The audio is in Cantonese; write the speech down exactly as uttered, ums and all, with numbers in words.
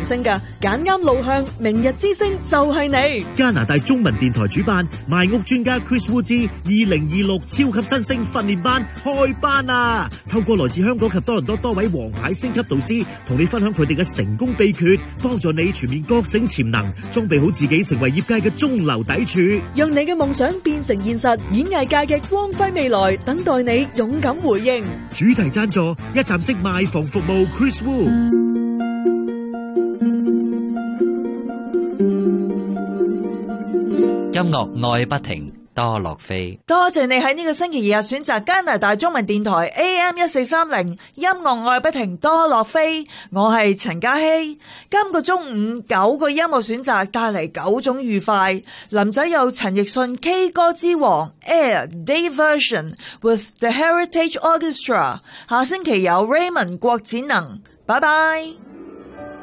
星㗎，揀啱路向，明日之星就係你。 加拿大中文電台主辦賣屋專家 Chris Wu 之二零二六超級新星訓練班開班啊！透過來自香港及多倫多多位王牌星級導師，同你分享佢哋嘅成功秘訣，幫助你全面覺醒潛能，裝備好自己成為業界嘅中流砥柱， 讓你嘅夢想變成現實，演藝界嘅光輝未來等待你勇敢回應。 主題贊助一站式賣房服務 Chris Wu。 音樂愛不停，多樂飛。 多謝你喺呢個星期二日選擇加拿大中文電台 A M 一四三零，音樂愛不停，多樂飛。我係陳嘉希。今個中午九個音樂選擇帶嚟九種愉快。林仔有陳奕迅 K 歌之王 Air Day Version with the Heritage Orchestra。下星期有 Raymond 郭展能。拜拜。